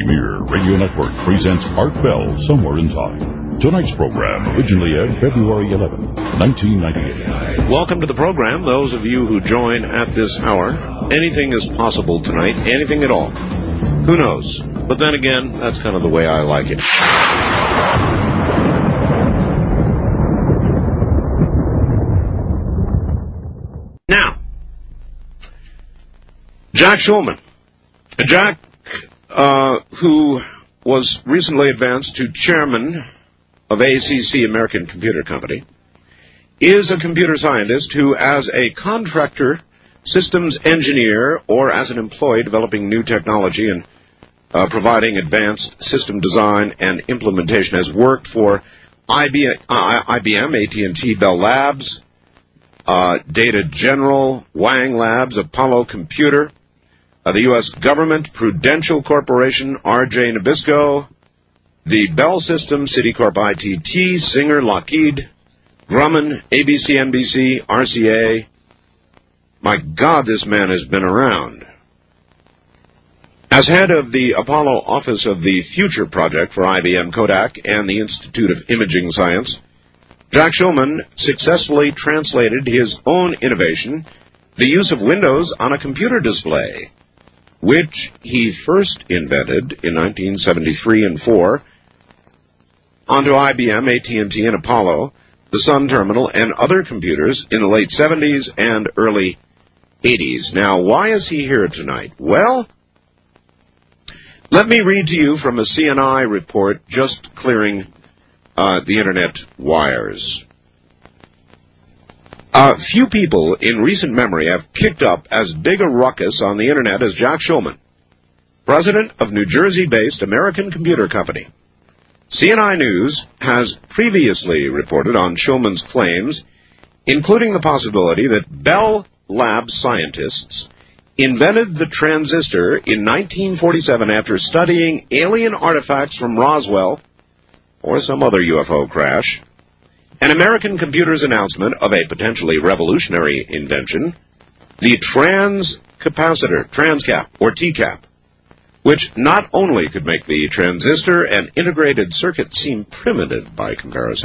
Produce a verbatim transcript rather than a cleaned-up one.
Premier Radio Network presents Art Bell, Somewhere in Time. Tonight's program originally aired February eleventh, nineteen ninety-eight. Welcome to the program, those of you who join at this hour. Anything is possible tonight, anything at all. Who knows? But then again, that's kind of the way I like it. Now, Jack Schulman. Jack, uh, who was recently advanced to chairman of A C C, American Computer Company, is a computer scientist who, as a contractor, systems engineer, or as an employee developing new technology and uh, providing advanced system design and implementation, has worked for I B M, A T and T, Bell Labs, uh, Data General, Wang Labs, Apollo Computer, uh, the U S government, Prudential Corporation, R J Nabisco, the Bell System, Citicorp I T T, Singer, Lockheed, Grumman, A B C, N B C, R C A. My God, this man has been around. As head of the Apollo Office of the Future Project for I B M Kodak and the Institute of Imaging Science, Jack Schulman successfully translated his own innovation, the use of Windows on a computer display, which he first invented in nineteen seventy-three and four, onto I B M, A T and T, and Apollo, the Sun Terminal, and other computers in the late seventies and early eighties. Now, why is he here tonight? Well, let me read to you from a C N I report just clearing uh, the Internet wires. Uh, few people in recent memory have kicked up as big a ruckus on the Internet as Jack Schulman, president of New Jersey-based American Computer Company. C N I News has previously reported on Schulman's claims, including the possibility that Bell Labs scientists invented the transistor in nineteen forty-seven after studying alien artifacts from Roswell or some other U F O crash, and American Computer's announcement of a potentially revolutionary invention, the transcapacitor, transcap, or T CAP, which not only could make the transistor and integrated circuit seem primitive by comparison,